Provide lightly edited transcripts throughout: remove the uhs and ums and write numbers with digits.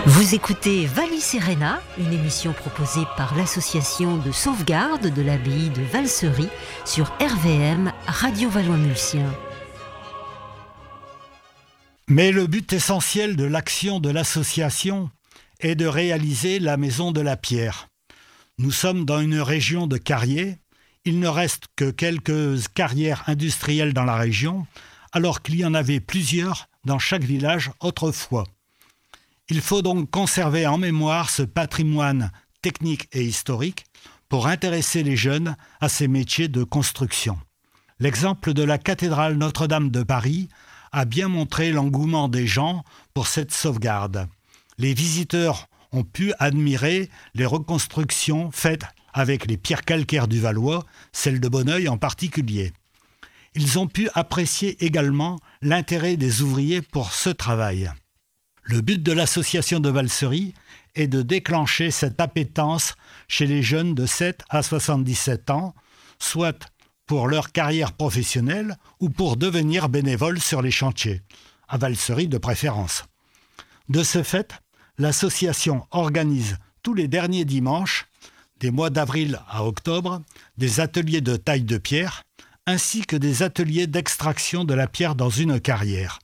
Vous écoutez Valli Serena, une émission proposée par l'association de sauvegarde de l'abbaye de Valsery sur RVM Radio Valois-Mulsien. Mais le but essentiel de l'action de l'association est de réaliser la Maison de la Pierre. Nous sommes dans une région de carrières. Il ne reste que quelques carrières industrielles dans la région, alors qu'il y en avait plusieurs dans chaque village autrefois. Il faut donc conserver en mémoire ce patrimoine technique et historique pour intéresser les jeunes à ces métiers de construction. L'exemple de la cathédrale Notre-Dame de Paris a bien montré l'engouement des gens pour cette sauvegarde. Les visiteurs ont pu admirer les reconstructions faites avec les pierres calcaires du Valois, celles de Bonneuil en particulier. Ils ont pu apprécier également l'intérêt des ouvriers pour ce travail. Le but de l'association de Valsery est de déclencher cette appétence chez les jeunes de 7 à 77 ans, soit pour leur carrière professionnelle ou pour devenir bénévoles sur les chantiers, à Valsery de préférence. De ce fait, l'association organise tous les derniers dimanches, des mois d'avril à octobre, des ateliers de taille de pierre, ainsi que des ateliers d'extraction de la pierre dans une carrière.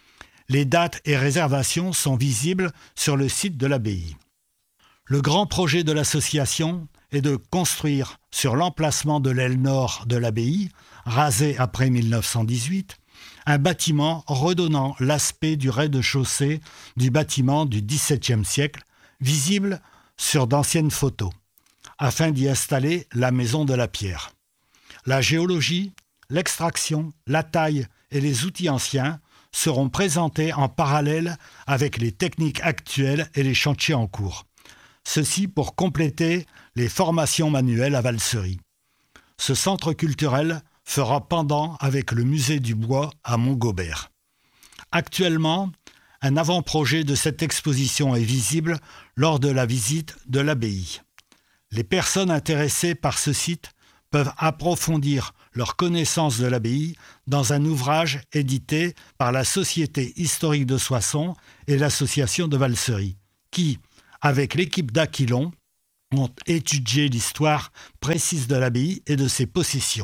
Les dates et réservations sont visibles sur le site de l'abbaye. Le grand projet de l'association est de construire sur l'emplacement de l'aile nord de l'abbaye, rasé après 1918, un bâtiment redonnant l'aspect du rez-de-chaussée du bâtiment du XVIIe siècle, visible sur d'anciennes photos, afin d'y installer la Maison de la Pierre. La géologie, l'extraction, la taille et les outils anciens seront présentés en parallèle avec les techniques actuelles et les chantiers en cours. Ceci pour compléter les formations manuelles à Valsery. Ce centre culturel fera pendant avec le musée du bois à Montgobert. Actuellement, un avant-projet de cette exposition est visible lors de la visite de l'abbaye. Les personnes intéressées par ce site peuvent approfondir leur connaissance de l'abbaye dans un ouvrage édité par la Société historique de Soissons et l'association de Valsery, qui, avec l'équipe d'Aquilon, ont étudié l'histoire précise de l'abbaye et de ses possessions.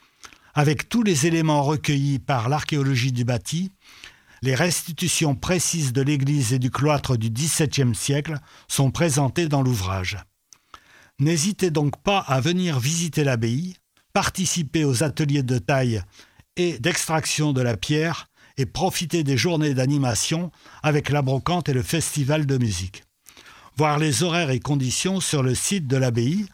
Avec tous les éléments recueillis par l'archéologie du bâti, les restitutions précises de l'église et du cloître du XVIIe siècle sont présentées dans l'ouvrage. N'hésitez donc pas à venir visiter l'abbaye, participer aux ateliers de taille et d'extraction de la pierre et profiter des journées d'animation avec la brocante et le festival de musique. Voir les horaires et conditions sur le site de l'abbaye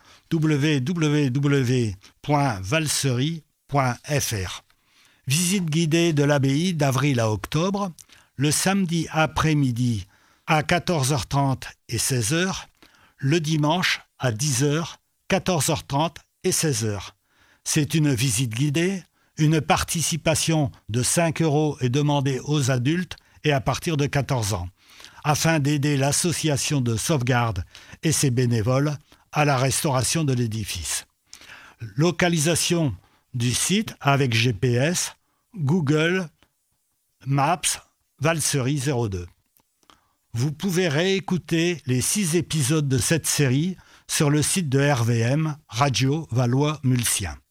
www.valsery.fr. Visite guidée de l'abbaye d'avril à octobre, le samedi après-midi à 14h30 et 16h, le dimanche à 10h, 14h30 et 16h. C'est une visite guidée, une participation de 5 € est demandée aux adultes et à partir de 14 ans, afin d'aider l'association de sauvegarde et ses bénévoles à la restauration de l'édifice. Localisation du site avec GPS, Google Maps, Valsery 02. Vous pouvez réécouter les 6 épisodes de cette série sur le site de RVM, Radio Valois-Mulsien.